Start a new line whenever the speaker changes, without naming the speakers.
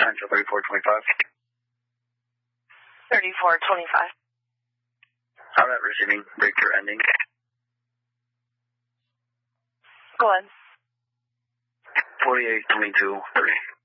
potential 3425.
3425.
How about receiving breakthrough ending?
Go ahead.
4822 3.